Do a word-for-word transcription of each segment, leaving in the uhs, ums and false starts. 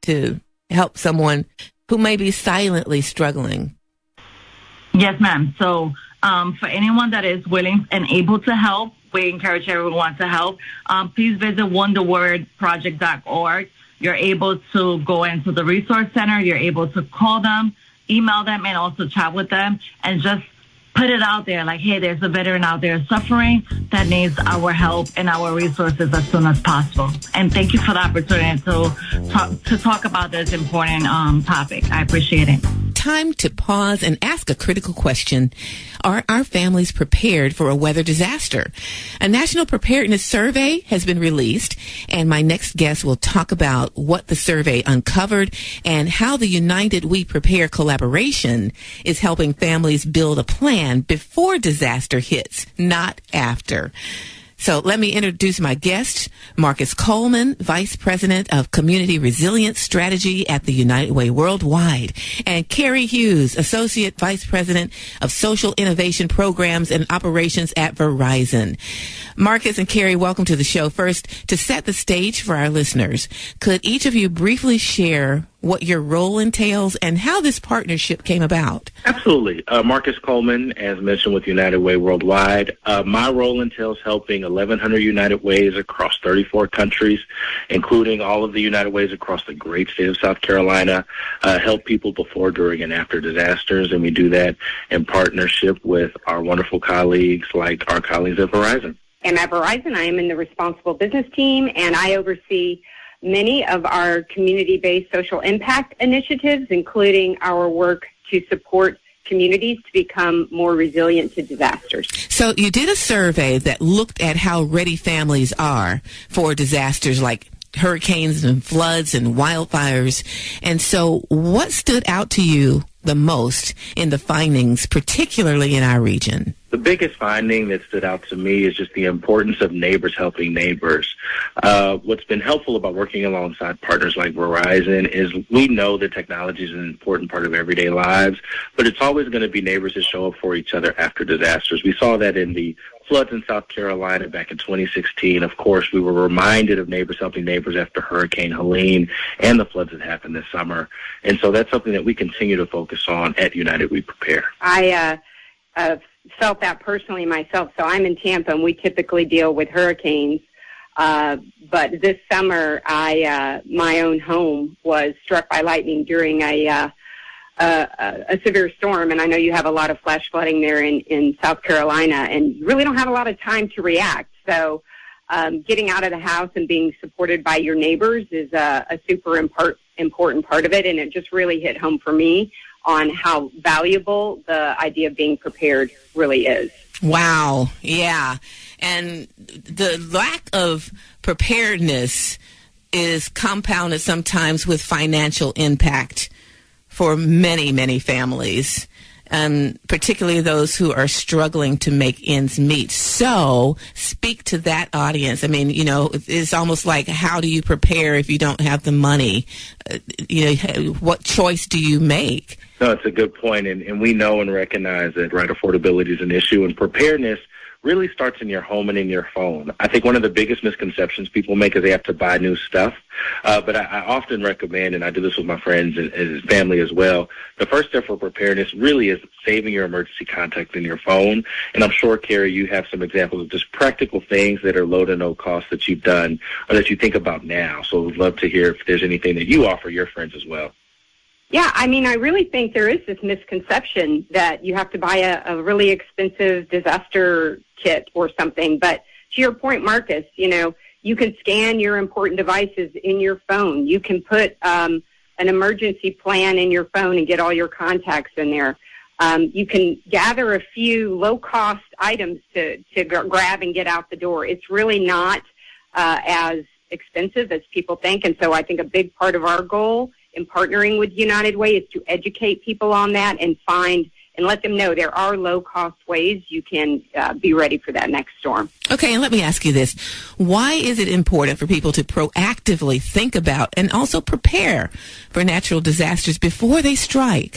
to help someone who may be silently struggling? Yes, ma'am. So um, for anyone that is willing and able to help, we encourage everyone to help. Um, please visit wonder word project dot org. You're able to go into the resource center. You're able to call them, email them, and also chat with them, and just put it out there like, hey, there's a veteran out there suffering that needs our help and our resources as soon as possible. And thank you for the opportunity to talk, to talk about this important um, topic. I appreciate it. Time to pause and ask a critical question. Are our families prepared for a weather disaster? A national preparedness survey has been released, and my next guest will talk about what the survey uncovered and how the United We Prepare collaboration is helping families build a plan before disaster hits, not after. So let me introduce my guest, Marcus Coleman, Vice President of Community Resilience Strategy at the United Way Worldwide, and Carrie Hughes, Associate Vice President of Social Innovation Programs and Operations at Verizon. Marcus and Carrie, welcome to the show. First, to set the stage for our listeners, could each of you briefly share what your role entails and how this partnership came about? Absolutely. Uh, Marcus Coleman, as mentioned, with United Way Worldwide. Uh, my role entails helping eleven hundred United Ways across thirty-four countries, including all of the United Ways across the great state of South Carolina, uh, help people before, during, and after disasters. And we do that in partnership with our wonderful colleagues like our colleagues at Verizon. And at Verizon, I am in the responsible business team, and I oversee many of our community-based social impact initiatives, including our work to support communities to become more resilient to disasters. So you did a survey that looked at how ready families are for disasters like hurricanes and floods and wildfires. And so what stood out to you the most in the findings, particularly in our region? The biggest finding that stood out to me is just the importance of neighbors helping neighbors. Uh, what's been helpful about working alongside partners like Verizon is we know that technology is an important part of everyday lives, but it's always going to be neighbors that show up for each other after disasters. We saw that in the floods in South Carolina back in twenty sixteen. Of course, we were reminded of neighbors helping neighbors after Hurricane Helene and the floods that happened this summer. And so that's something that we continue to focus on at United We Prepare. I uh, uh, felt that personally myself. So I'm in Tampa, and we typically deal with hurricanes. Uh, but this summer, I uh, my own home was struck by lightning during a uh, Uh, a severe storm, and I know you have a lot of flash flooding there in, in South Carolina, and you really don't have a lot of time to react. So um, getting out of the house and being supported by your neighbors is a, a super impart, important part of it, and it just really hit home for me on how valuable the idea of being prepared really is. Wow, yeah. And the lack of preparedness is compounded sometimes with financial impact for many, many families, um, particularly those who are struggling to make ends meet. So speak to that audience. I mean, you know, it's almost like, how do you prepare if you don't have the money? Uh, you know, what choice do you make? No, it's a good point, and, and we know and recognize that, right, affordability is an issue, and preparedness really starts in your home and in your phone. I think one of the biggest misconceptions people make is they have to buy new stuff. Uh, but I, I often recommend, and I do this with my friends and, and family as well, the first step for preparedness really is saving your emergency contact in your phone. And I'm sure, Carrie, you have some examples of just practical things that are low to no cost that you've done or that you think about now. So we'd love to hear if there's anything that you offer your friends as well. Yeah, I mean, I really think there is this misconception that you have to buy a, a really expensive disaster kit or something. But to your point, Marcus, you know, you can scan your important devices in your phone. You can put um, an emergency plan in your phone and get all your contacts in there. Um, you can gather a few low-cost items to, to g- grab and get out the door. It's really not uh, as expensive as people think. And so I think a big part of our goal in partnering with United Way is to educate people on that and find and let them know there are low-cost ways you can uh, be ready for that next storm. Okay, and let me ask you this. Why is it important for people to proactively think about and also prepare for natural disasters before they strike?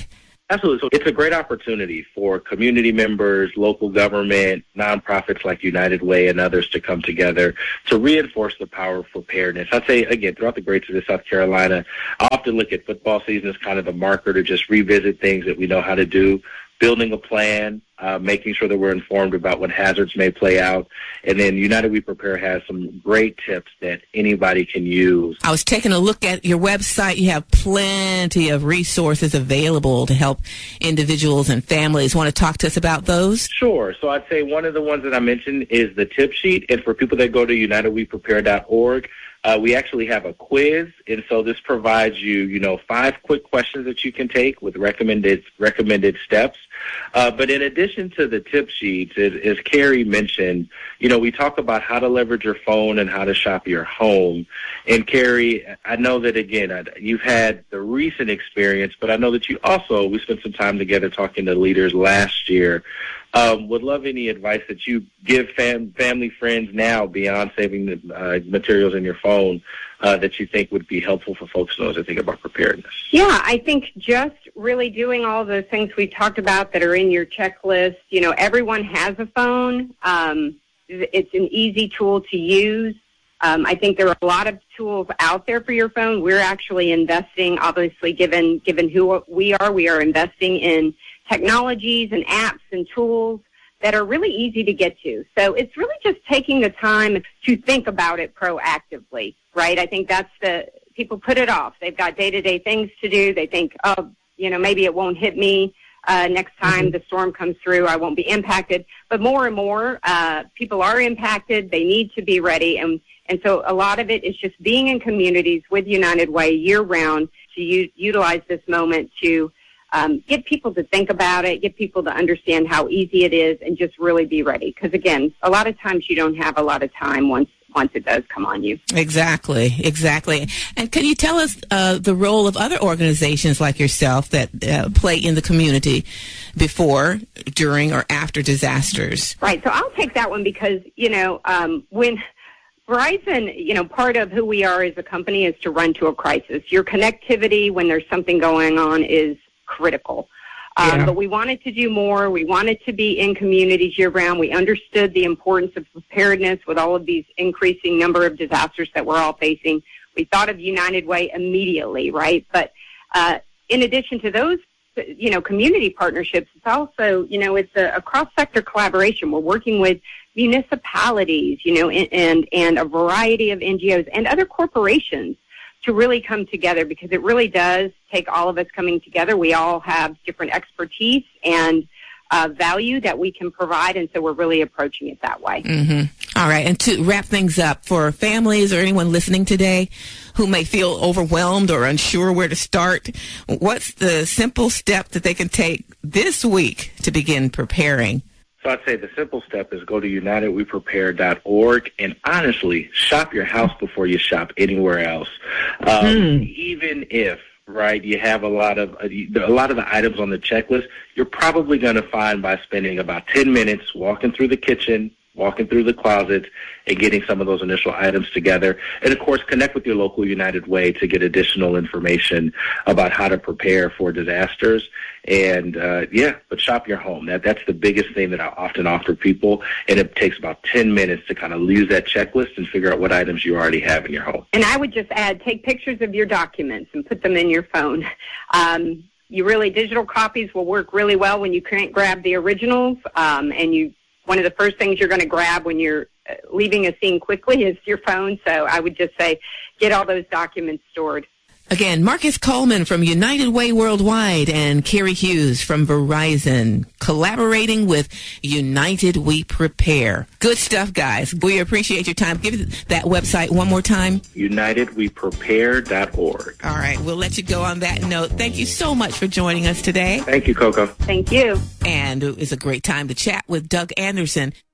Absolutely. So it's a great opportunity for community members, local government, nonprofits like United Way and others to come together to reinforce the power of preparedness. I'd say, again, throughout the great state of South Carolina, I often look at football season as kind of the marker to just revisit things that we know how to do, building a plan, uh, making sure that we're informed about what hazards may play out. And then United We Prepare has some great tips that anybody can use. I was taking a look at your website. You have plenty of resources available to help individuals and families. Want to talk to us about those? Sure. So I'd say one of the ones that I mentioned is the tip sheet. And for people that go to united we prepare dot org, Uh, we actually have a quiz, and so this provides you, you know, five quick questions that you can take with recommended recommended steps. Uh, but in addition to the tip sheets, as, as Carrie mentioned, you know, we talk about how to leverage your phone and how to shop your home. And Carrie, I know that, again, I, you've had the recent experience, but I know that you also, we spent some time together talking to leaders last year. Um, would love any advice that you give fam- family, friends now beyond saving the uh, materials in your phone uh, that you think would be helpful for folks to know as they think about preparedness. Yeah, I think just really doing all the things we talked about that are in your checklist. You know, everyone has a phone. Um, it's an easy tool to use. Um, I think there are a lot of tools out there for your phone. We're actually investing, obviously, given given who we are, we are investing in technologies and apps and tools that are really easy to get to. So it's really just taking the time to think about it proactively, right? I think that's the, people put it off. They've got day-to-day things to do. They think, oh, you know, maybe it won't hit me uh, next time mm-hmm. the storm comes through. I won't be impacted. But more and more, uh, people are impacted. They need to be ready. And, and so a lot of it is just being in communities with United Way year-round to u- utilize this moment to Um, get people to think about it, get people to understand how easy it is, and just really be ready. Because, again, a lot of times you don't have a lot of time once once it does come on you. Exactly, exactly. And can you tell us uh, the role of other organizations like yourself that uh, play in the community before, during, or after disasters? Right, so I'll take that one because, you know, um, when Verizon, you know, part of who we are as a company is to run to a crisis. Your connectivity when there's something going on is critical. Um, yeah. But we wanted to do more. We wanted to be in communities year-round. We understood the importance of preparedness with all of these increasing number of disasters that we're all facing. We thought of United Way immediately, right? But uh, in addition to those, you know, community partnerships, it's also, you know, it's a, a cross-sector collaboration. We're working with municipalities, you know, and, and, and a variety of N G Os and other corporations to really come together, because it really does take all of us coming together. We all have different expertise and uh, value that we can provide, and so we're really approaching it that way. Mm-hmm. All right, and to wrap things up, for families or anyone listening today who may feel overwhelmed or unsure where to start, what's the simple step that they can take this week to begin preparing? So I'd say the simple step is go to united we prepare dot org and honestly shop your house before you shop anywhere else. Um, mm. Even if, right, you have a lot of a lot of the items on the checklist, you're probably going to find by spending about ten minutes walking through the kitchen, walking through the closets, and getting some of those initial items together. And, of course, connect with your local United Way to get additional information about how to prepare for disasters. And, uh, yeah, but shop your home. That That's the biggest thing that I often offer people, and it takes about ten minutes to kind of use that checklist and figure out what items you already have in your home. And I would just add, take pictures of your documents and put them in your phone. Um, you really, digital copies will work really well when you can't grab the originals, um, and you one of the first things you're going to grab when you're leaving a scene quickly is your phone. So I would just say get all those documents stored. Again, Marcus Coleman from United Way Worldwide and Carrie Hughes from Verizon, collaborating with United We Prepare. Good stuff, guys. We appreciate your time. Give that website one more time. united we prepare dot org. All right. We'll let you go on that note. Thank you so much for joining us today. Thank you, Coco. Thank you. And it's a great time to chat with Doug Anderson.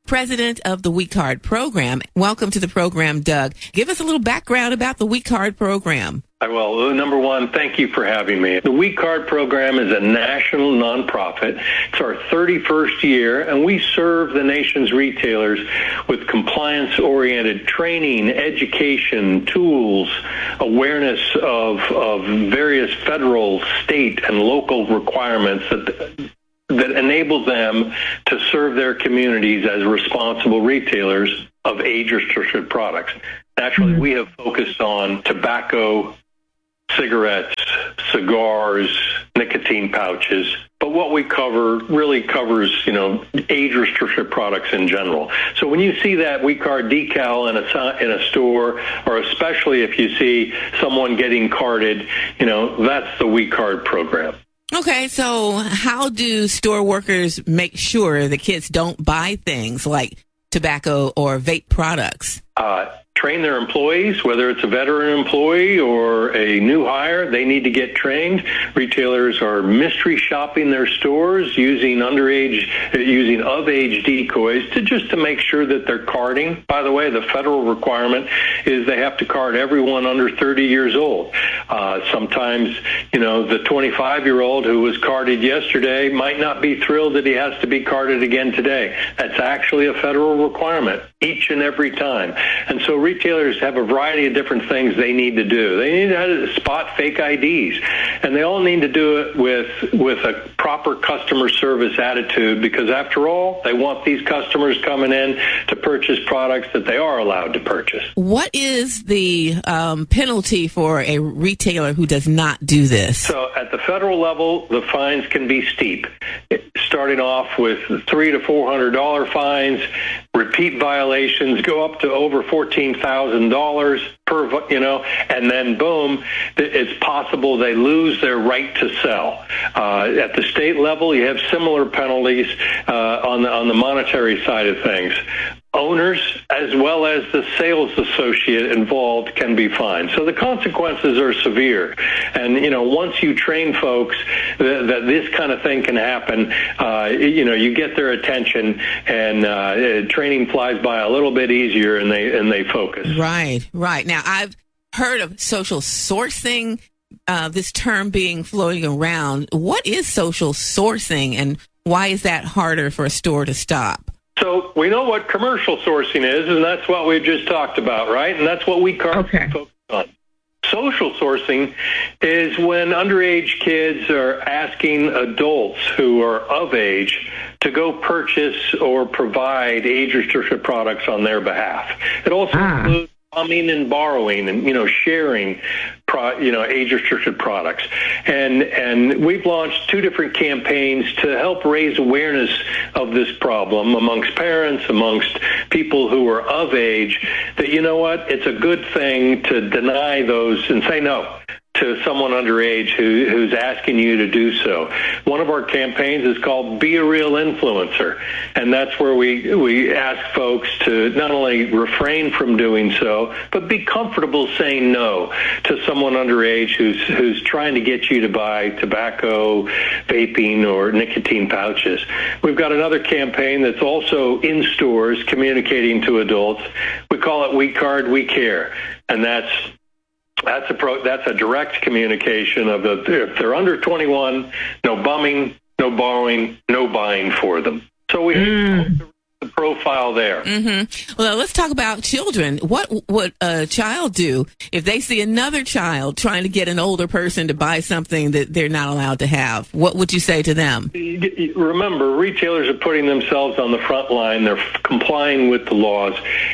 president of the We Card program. Welcome to the program, Doug. Give us a little background about the We Card program. Well, number one, thank you for having me. The We Card program is a national nonprofit. It's our thirty-first year, and we serve the nation's retailers with compliance-oriented training, education, tools, awareness of, of various federal, state, and local requirements that that enable them to serve their communities as responsible retailers of age-restricted products. Naturally, mm-hmm. we have focused on tobacco, cigarettes, cigars, nicotine pouches, but what we cover really covers, you know, age-restricted products in general. So when you see that We Card decal in a in a store, or especially if you see someone getting carded, you know, that's the We Card program. Okay, so how do store workers make sure the kids don't buy things like tobacco or vape products? Uh, train their employees, whether it's a veteran employee or a new hire, they need to get trained. Retailers are mystery shopping their stores using underage, using of-age decoys to just to make sure that they're carding. By the way, the federal requirement is they have to card everyone under thirty years old. Uh, sometimes, you know, the twenty-five-year-old who was carded yesterday might not be thrilled that he has to be carded again today. That's actually a federal requirement each and every time. And so retailers have a variety of different things they need to do. They need to spot fake I Ds, and they all need to do it with with a proper customer service attitude, because after all, they want these customers coming in to purchase products that they are allowed to purchase. What is the um, penalty for a retailer who does not do this? So at the federal level, the fines can be steep, starting off with three to four hundred dollar fines. Repeat violations go up to over fourteen thousand dollars per, you know, and then boom, it's possible they lose their right to sell. Uh, at the state level, you have similar penalties uh, on the on the monetary side of things. Owners, as well as the sales associate involved, can be fined. So the consequences are severe. And, you know, once you train folks that, that this kind of thing can happen, uh, you know, you get their attention, and uh, training flies by a little bit easier, and they and they focus. Right, right. Now, I've heard of social sourcing, uh, this term being floating around. What is social sourcing, and why is that harder for a store to stop? So we know what commercial sourcing is, and that's what we just talked about, right? And that's what We Card okay. focus on. Social sourcing is when underage kids are asking adults who are of age to go purchase or provide age-restricted products on their behalf. It also ah. includes bumming and borrowing and, you know, sharing, pro, you know, age-restricted products. And and we've launched two different campaigns to help raise awareness of this problem amongst parents, amongst people who are of age, that, you know what, it's a good thing to deny those and say no to someone underage who, who's asking you to do so. One of our campaigns is called Be a Real Influencer, and that's where we we ask folks to not only refrain from doing so, but be comfortable saying no to someone underage who's who's trying to get you to buy tobacco, vaping, or nicotine pouches. We've got another campaign that's also in stores communicating to adults. We call it We Card, We Care, and that's That's a pro, that's a direct communication of the, if they're under twenty-one, no bumming, no borrowing, no buying for them. So we mm. have the profile there. Mm-hmm. Well, let's talk about children. What would a child do if they see another child trying to get an older person to buy something that they're not allowed to have? What would you say to them? Remember, retailers are putting themselves on the front line. They're complying with the laws.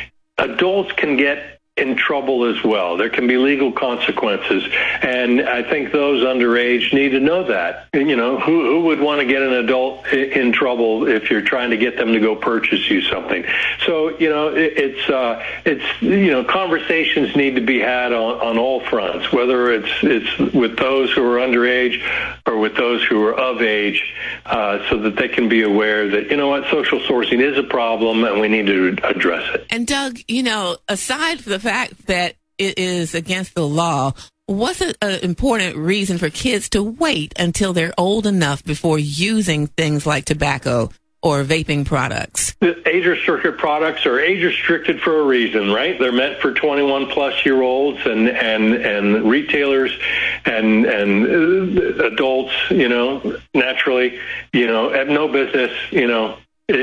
Adults can get in trouble as well. There can be legal consequences, and I think those underage need to know that. You know, who, who would want to get an adult in trouble if you're trying to get them to go purchase you something? So, you know, it, it's uh, it's you know, conversations need to be had on, on all fronts, whether it's it's with those who are underage or with those who are of age, uh, so that they can be aware that, you know what, social sourcing is a problem and we need to address it. And Doug, you know, aside from the fact that it is against the law, what's an important reason for kids to wait until they're old enough before using things like tobacco or vaping products? Age-restricted products are age-restricted for a reason, right? They're meant for twenty-one plus year olds, and and and retailers and and adults, you know, naturally, you know, have no business, you know,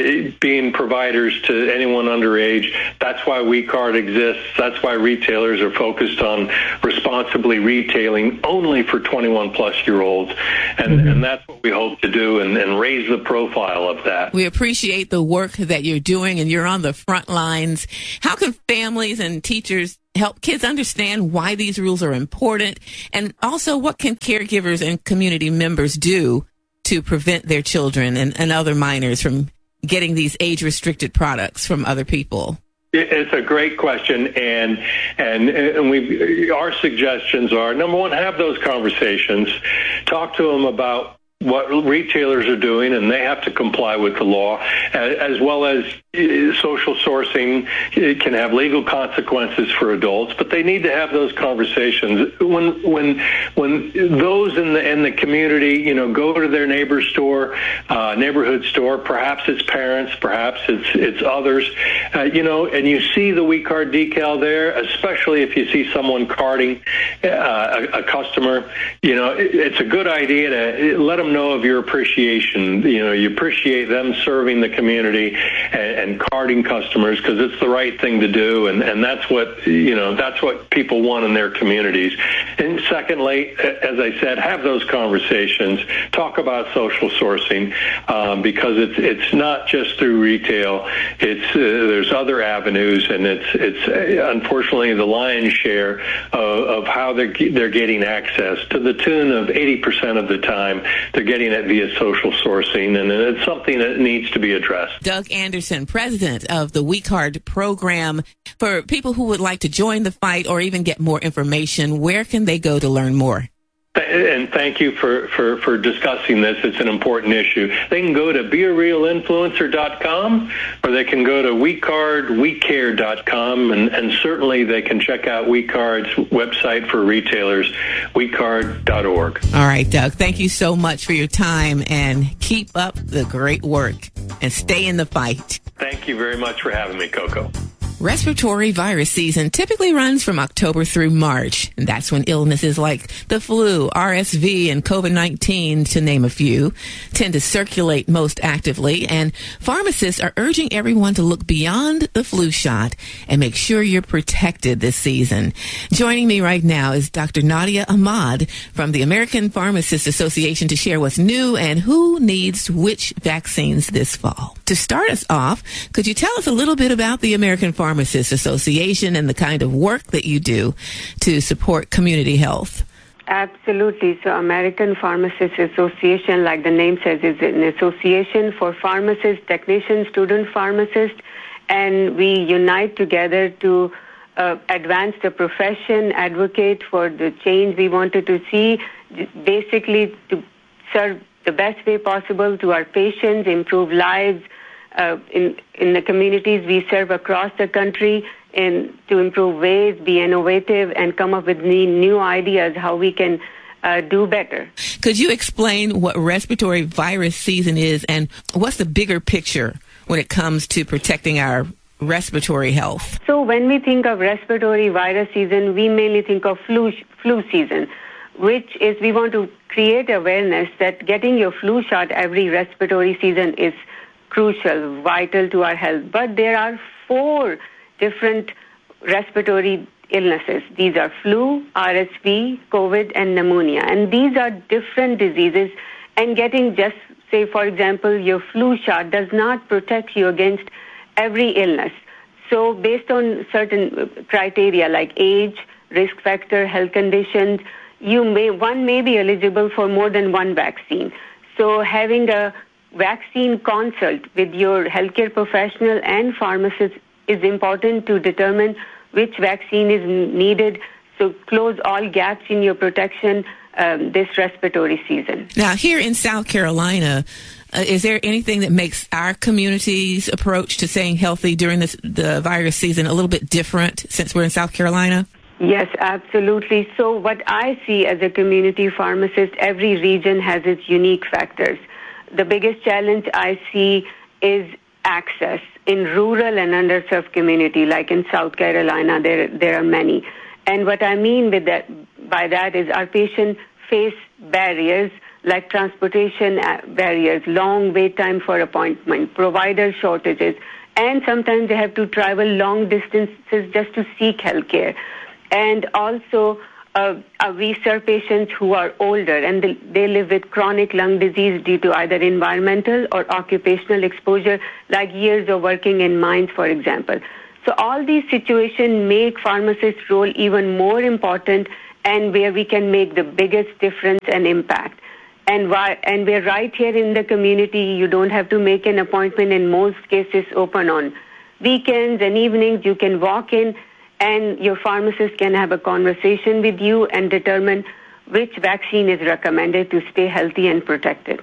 being providers to anyone underage. That's why WeCard exists. That's why retailers are focused on responsibly retailing only for twenty-one plus year olds. And, mm-hmm. and that's what we hope to do, and, and raise the profile of that. We appreciate the work that you're doing, and you're on the front lines. How can families and teachers help kids understand why these rules are important? And also, what can caregivers and community members do to prevent their children and, and other minors from getting these age-restricted products from other people? It's a great question, and and and we our suggestions are, number one, have those conversations, talk to them about what retailers are doing, and they have to comply with the law, as well as social sourcing. It can have legal consequences for adults, but they need to have those conversations. When when when those in the in the community, you know, go to their neighbor's store, uh, neighborhood store, perhaps it's parents, perhaps it's it's others, uh, you know, and you see the WeCard decal there, especially if you see someone carding uh, a, a customer, you know, it, it's a good idea to let them know of your appreciation. You know, you appreciate them serving the community and, and carding customers, because it's the right thing to do, and, and that's what, you know, that's what people want in their communities. And secondly, as I said, have those conversations, talk about social sourcing, um, because it's it's not just through retail. It's uh, there's other avenues, and it's it's uh, unfortunately the lion's share of, of how they're they're getting access, to the tune of eighty percent of the time. They're getting it via social sourcing, and it's something that needs to be addressed. Doug Anderson, president of the WeCard program. For people who would like to join the fight or even get more information, where can they go to learn more? And thank you for, for, for discussing this. It's an important issue. They can go to be a real influencer dot com, or they can go to WeCard We Care dot com, and, and certainly they can check out WeCard's website for retailers, we card dot org. All right, Doug, thank you so much for your time, and keep up the great work and stay in the fight. Thank you very much for having me, Coco. Respiratory virus season typically runs from October through March, and that's when illnesses like the flu, R S V, and COVID nineteen, to name a few, tend to circulate most actively, and pharmacists are urging everyone to look beyond the flu shot and make sure you're protected this season. Joining me right now is Doctor Nadia Ahmad from the American Pharmacists Association to share what's new and who needs which vaccines this fall. To start us off, could you tell us a little bit about the American Pharmacists Association and the kind of work that you do to support community health? Absolutely. So American Pharmacists Association, like the name says, is an association for pharmacists, technicians, student pharmacists, and we unite together to uh, advance the profession, advocate for the change we wanted to see, basically to serve the best way possible to our patients, improve lives, Uh, in, in the communities we serve across the country, and to improve ways, be innovative, and come up with new, new ideas how we can uh, do better. Could you explain what respiratory virus season is, and what's the bigger picture when it comes to protecting our respiratory health? So when we think of respiratory virus season, we mainly think of flu, flu season, which is we want to create awareness that getting your flu shot every respiratory season is crucial, vital to our health. But there are four different respiratory illnesses. These are flu, R S V, COVID, and pneumonia. And these are different diseases. And getting just, say, for example, your flu shot does not protect you against every illness. So based on certain criteria like age, risk factor, health conditions, you may one may be eligible for more than one vaccine. So having a vaccine consult with your healthcare professional and pharmacist is important to determine which vaccine is needed, so close all gaps in your protection um, this respiratory season. Now, here in South Carolina, uh, is there anything that makes our community's approach to staying healthy during this, the virus season a little bit different since we're in South Carolina? Yes, absolutely. So what I see as a community pharmacist, every region has its unique factors. The biggest challenge I see is access. In rural and underserved community, like in South Carolina, there there are many. And what I mean with that, by that is our patients face barriers like transportation barriers, long wait time for appointment, provider shortages, and sometimes they have to travel long distances just to seek health care. And also, uh, uh, we serve patients who are older and they, they live with chronic lung disease due to either environmental or occupational exposure, like years of working in mines, for example. So all these situations make pharmacists' role even more important and where we can make the biggest difference and impact. And why, and we're right here in the community. You don't have to make an appointment. In most cases, open on weekends and evenings. You can walk in and your pharmacist can have a conversation with you and determine which vaccine is recommended to stay healthy and protected.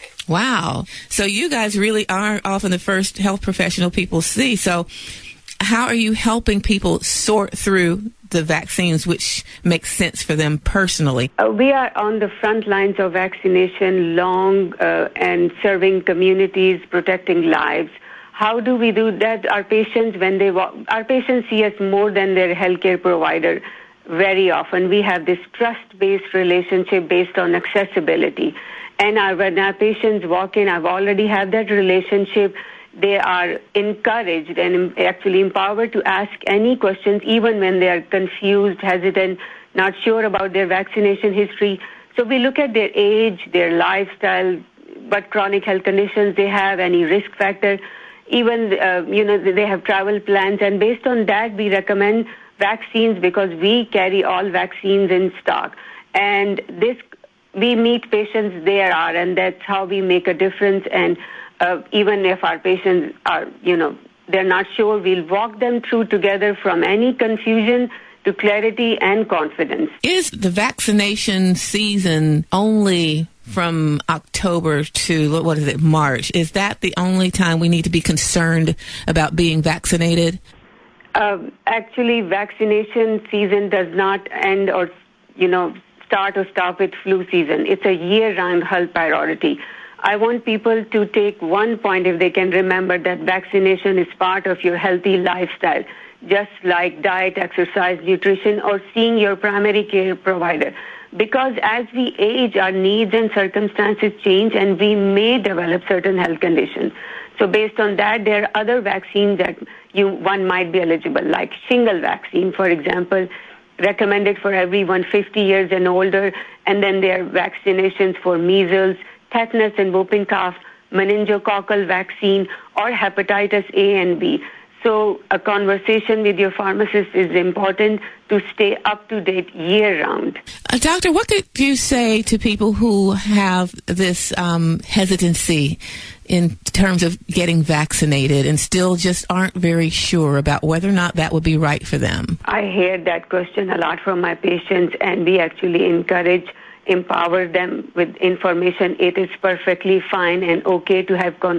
Wow. So you guys really are often the first health professional people see. So how are you helping people sort through the vaccines which makes sense for them personally? Uh, we are on the front lines of vaccination, long uh, and serving communities, protecting lives. How do we do that? Our patients, when they walk, our patients see us more than their healthcare provider. Very often, we have this trust-based relationship based on accessibility. And our, when our patients walk in, I've already had that relationship. They are encouraged and actually empowered to ask any questions, even when they are confused, hesitant, not sure about their vaccination history. So we look at their age, their lifestyle, what chronic health conditions they have, any risk factor. Even, uh, you know, they have travel plans. And based on that, we recommend vaccines because we carry all vaccines in stock. And this, we meet patients there are, and that's how we make a difference. And Uh, even if our patients are, you know, they're not sure, we'll walk them through together from any confusion to clarity and confidence. Is the vaccination season only from October to, what is it, March? Is that the only time we need to be concerned about being vaccinated? Uh, actually, vaccination season does not end or, you know, start or stop with flu season. It's a year-round health priority. I want people to take one point, if they can remember, that vaccination is part of your healthy lifestyle, just like diet, exercise, nutrition, or seeing your primary care provider. Because as we age, our needs and circumstances change, and we may develop certain health conditions. So based on that, there are other vaccines that you one might be eligible, like shingle vaccine, for example, recommended for everyone fifty years and older, and then there are vaccinations for measles, tetanus and whooping cough, meningococcal vaccine, or hepatitis A and B. So a conversation with your pharmacist is important to stay up to date year-round. Uh, doctor, what could you say to people who have this um, hesitancy in terms of getting vaccinated and still just aren't very sure about whether or not that would be right for them? I hear that question a lot from my patients, and we actually encourage empower them with information. It is perfectly fine and okay to have con-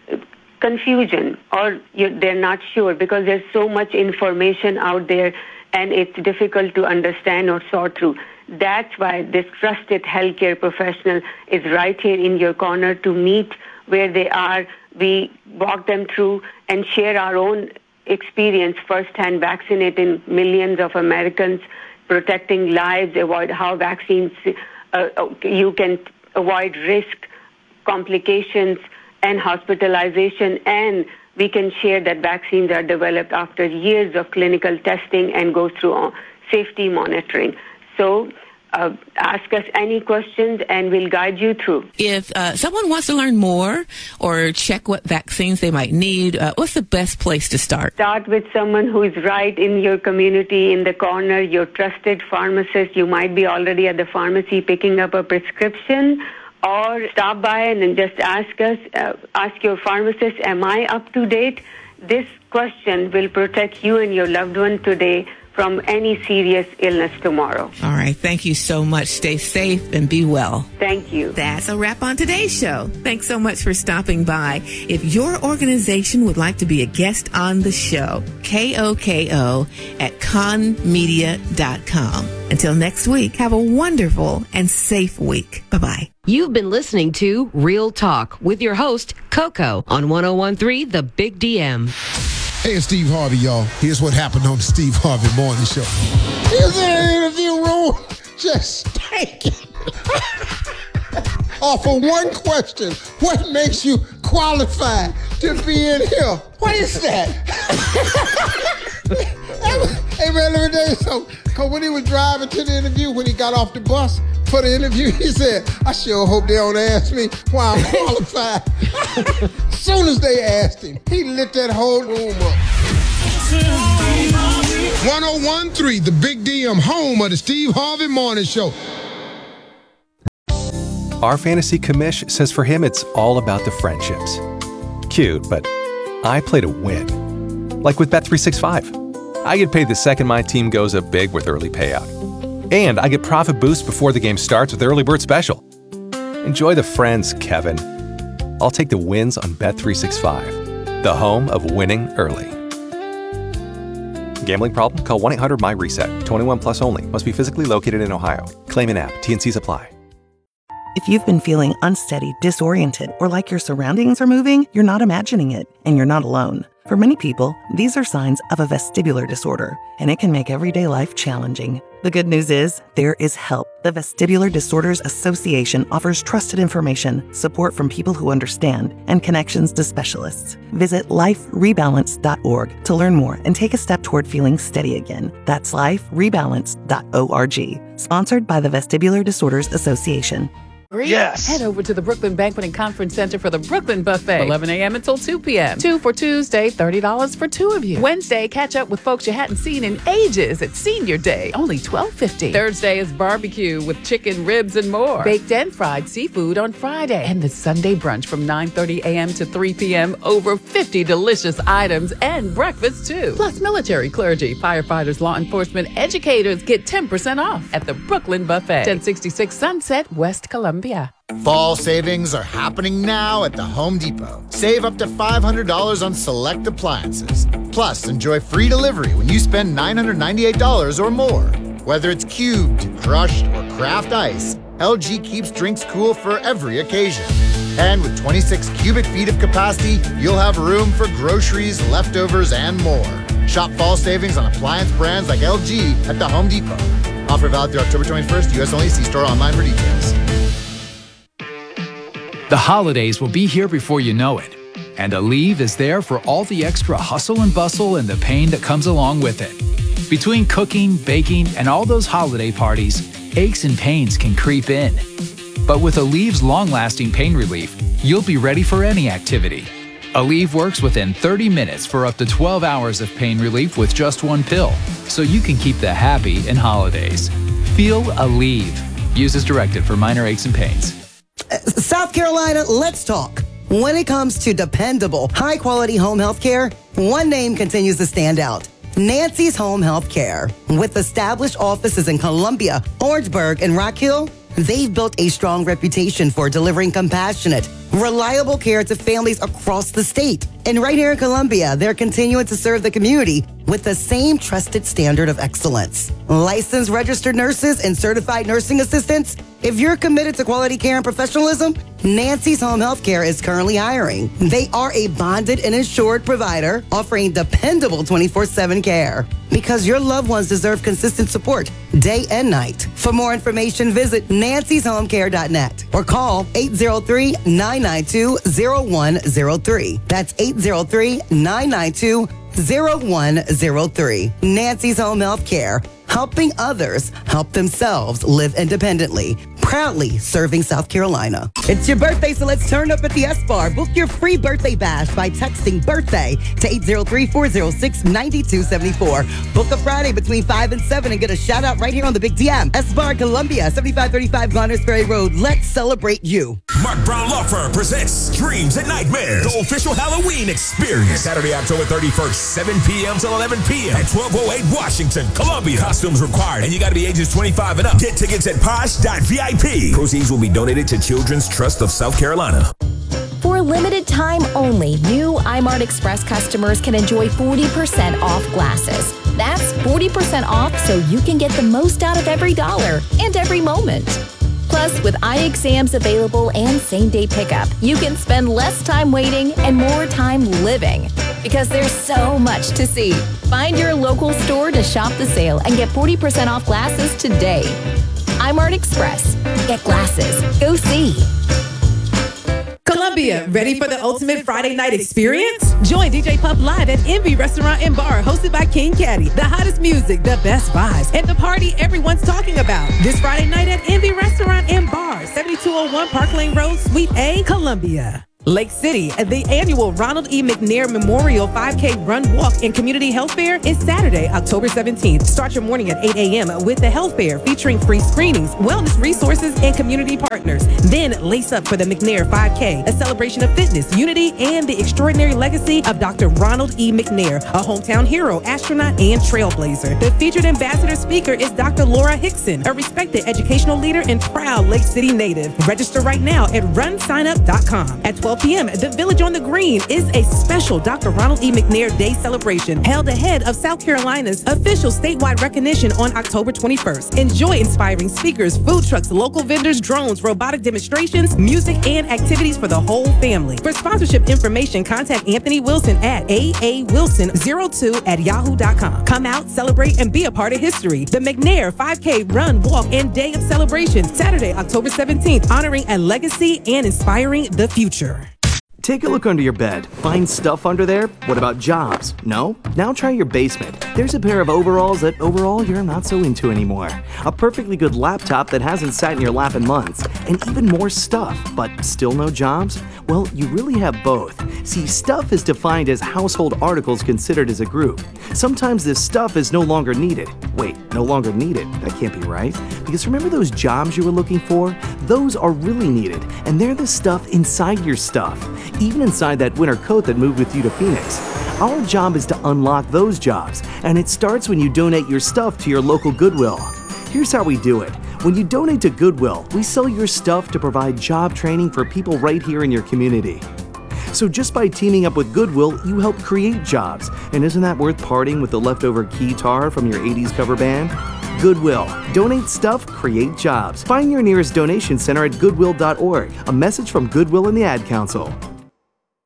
confusion or you, they're not sure because there's so much information out there and it's difficult to understand or sort through. That's why this trusted healthcare professional is right here in your corner to meet where they are. We walk them through and share our own experience firsthand, vaccinating millions of Americans, protecting lives, avoid how vaccines, uh, you can avoid risk, complications, and hospitalization, and we can share that vaccines are developed after years of clinical testing and go through safety monitoring. So uh, ask us any questions and we'll guide you through. If uh, someone wants to learn more or check what vaccines they might need, uh, what's the best place to start? Start with someone who is right in your community, in the corner, your trusted pharmacist. You might be already at the pharmacy picking up a prescription, or stop by and then just ask us, uh, ask your pharmacist, am I up to date? This question will protect you and your loved one today from any serious illness tomorrow. All right. Thank you so much. Stay safe and be well. Thank you. That's a wrap on today's show. Thanks so much for stopping by. If your organization would like to be a guest on the show, K O K O at con media dot com. Until next week, have a wonderful and safe week. Bye-bye. You've been listening to Real Talk with your host, Coco, on one oh one three The Big D M. Hey, it's Steve Harvey, y'all. Here's what happened on the Steve Harvey Morning Show. He was in an interview room just stinking. Off of one question, what makes you qualified to be in here? What is that? Hey, man, let me tell you something. Because when he was driving to the interview, when he got off the bus for the interview, he said, I sure hope they don't ask me why I'm qualified. As soon as they asked him, he lit that whole room up. one oh one point three, The Big D M, home of the Steve Harvey Morning Show. Our fantasy commish says for him it's all about the friendships. Cute, but I play to win. Like with Bet three sixty-five. I get paid the second my team goes up big with early payout. And I get profit boost before the game starts with Early Bird Special. Enjoy the friends, Kevin. I'll take the wins on Bet three sixty-five, the home of winning early. Gambling problem? Call one eight hundred M Y reset. twenty-one plus only. Must be physically located in Ohio. Claim in app. T N Cs apply. If you've been feeling unsteady, disoriented, or like your surroundings are moving, you're not imagining it, and you're not alone. For many people, these are signs of a vestibular disorder, and it can make everyday life challenging. The good news is, there is help. The Vestibular Disorders Association offers trusted information, support from people who understand, and connections to specialists. Visit life rebalance dot org to learn more and take a step toward feeling steady again. That's life rebalance dot org. Sponsored by the Vestibular Disorders Association. Yes. Head over to the Brooklyn Banquet and Conference Center for the Brooklyn Buffet, eleven a.m. until two p.m. Two for Tuesday, thirty dollars for two of you. Wednesday, catch up with folks you hadn't seen in ages at Senior Day, only twelve fifty. Thursday is barbecue with chicken, ribs, and more. Baked and fried seafood on Friday. And the Sunday brunch from nine thirty a.m. to three p.m. Over fifty delicious items and breakfast, too. Plus, military, clergy, firefighters, law enforcement, educators get ten percent off at the Brooklyn Buffet, ten sixty-six Sunset, West Columbia. Fall savings are happening now at the Home Depot. Save up to five hundred dollars on select appliances. Plus, enjoy free delivery when you spend nine hundred ninety-eight dollars or more. Whether it's cubed, crushed, or craft ice, L G keeps drinks cool for every occasion. And with twenty-six cubic feet of capacity, you'll have room for groceries, leftovers, and more. Shop fall savings on appliance brands like L G at the Home Depot. Offer valid through October twenty-first. U S only. See store online for details. The holidays will be here before you know it, and Aleve is there for all the extra hustle and bustle and the pain that comes along with it. Between cooking, baking, and all those holiday parties, aches and pains can creep in. But with Aleve's long-lasting pain relief, you'll be ready for any activity. Aleve works within thirty minutes for up to twelve hours of pain relief with just one pill, so you can keep the happy in holidays. Feel Aleve. Use as directed for minor aches and pains. South Carolina, let's talk. When it comes to dependable, high-quality home health care, one name continues to stand out. Nancy's Home Health Care. With established offices in Columbia, Orangeburg, and Rock Hill, they've built a strong reputation for delivering compassionate, reliable care to families across the state. And right here in Columbia, they're continuing to serve the community with the same trusted standard of excellence. Licensed registered nurses and certified nursing assistants. If you're committed to quality care and professionalism, Nancy's Home Health Care is currently hiring. They are a bonded and insured provider offering dependable twenty-four seven care. Because your loved ones deserve consistent support day and night. For more information, visit nancys home care dot net or call eight zero three, nine nine two, zero one zero three. That's eight zero three, nine nine two, zero one zero three. Nancy's Home Health Care, helping others help themselves live independently. Proudly serving South Carolina. It's your birthday, so let's turn up at the S-Bar. Book your free birthday bash by texting birthday to eight zero three, four zero six, nine two seven four. Book a Friday between five and seven and get a shout out right here on the Big D M. S-Bar Columbia, seventy-five thirty-five Garners Ferry Road. Let's celebrate you. Mark Brown Law Firm presents Dreams and Nightmares, the official Halloween experience. Saturday, October thirty-first, seven p.m. till eleven p.m. at twelve oh eight Washington, Columbia. Costumes required, and you got to be ages twenty-five and up. Get tickets at posh dot V I P. Proceeds will be donated to Children's Trust of South Carolina. For a limited time only, new iMart Express customers can enjoy forty percent off glasses. That's forty percent off so you can get the most out of every dollar and every moment. Plus, with eye exams available and same-day pickup, you can spend less time waiting and more time living. Because there's so much to see. Find your local store to shop the sale and get forty percent off glasses today. iMart Express. Get glasses. Go see. Columbia, ready for the ultimate Friday night experience? Join D J Puff live at Envy Restaurant and Bar, hosted by King Caddy. The hottest music, the best vibes, and the party everyone's talking about. This Friday night at Envy Restaurant and Bar, seventy-two oh one Park Lane Road, Suite A, Columbia. Lake City, the annual Ronald E. McNair Memorial five K Run, Walk, and Community Health Fair is Saturday, October seventeenth. Start your morning at eight a.m. with the health fair featuring free screenings, wellness resources, and community partners. Then lace up for the McNair five K, a celebration of fitness, unity, and the extraordinary legacy of Doctor Ronald E. McNair, a hometown hero, astronaut, and trailblazer. The featured ambassador speaker is Doctor Laura Hickson, a respected educational leader and proud Lake City native. Register right now at run sign up dot com. At twelve p.m., the Village on the Green is a special Doctor Ronald E. McNair Day celebration held ahead of South Carolina's official statewide recognition on October twenty-first. Enjoy inspiring speakers, food trucks, local vendors, drones, robotic demonstrations, music, and activities for the whole family. For sponsorship information, contact Anthony Wilson at a a wilson zero two at yahoo dot com. Come out, celebrate, and be a part of history. The McNair five K Run, Walk, and Day of Celebration, Saturday, October seventeenth, honoring a legacy and inspiring the future. Take a look under your bed. Find stuff under there? What about jobs? No? Now try your basement. There's a pair of overalls that overall you're not so into anymore. A perfectly good laptop that hasn't sat in your lap in months. And even more stuff, but still no jobs? Well, you really have both. See, stuff is defined as household articles considered as a group. Sometimes this stuff is no longer needed. Wait, no longer needed? That can't be right. Because remember those jobs you were looking for? Those are really needed, and they're the stuff inside your stuff. Even inside that winter coat that moved with you to Phoenix. Our job is to unlock those jobs, and it starts when you donate your stuff to your local Goodwill. Here's how we do it. When you donate to Goodwill, we sell your stuff to provide job training for people right here in your community. So just by teaming up with Goodwill, you help create jobs. And isn't that worth parting with the leftover keytar from your eighties cover band? Goodwill. Donate stuff, create jobs. Find your nearest donation center at goodwill dot org. A message from Goodwill and the Ad Council.